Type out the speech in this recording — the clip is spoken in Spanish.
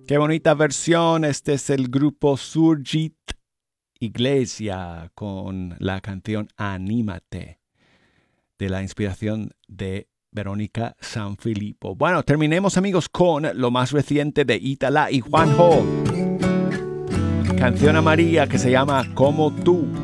Qué bonita versión. Este es el grupo Surgit Iglesia con la canción Anímate, de la inspiración de Verónica Sanfilippo. Bueno, terminemos amigos con lo más reciente de Italá y Juanjo. Canción a María que se llama Como tú.